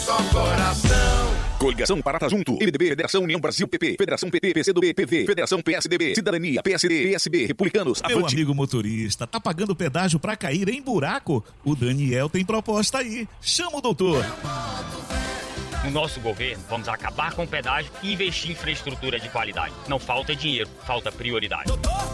só coração. Coligação Parata Junto, MDB, Federação União Brasil, PP, Federação PT, PCdoB, PV, Federação PSDB, Cidadania, PSD, PSB, Republicanos, Meu Avante. amigo motorista, tá pagando pedágio pra cair em buraco? O Daniel tem proposta aí. Chama o doutor. No nosso governo, vamos acabar com o pedágio e investir em infraestrutura de qualidade. Não falta dinheiro, falta prioridade.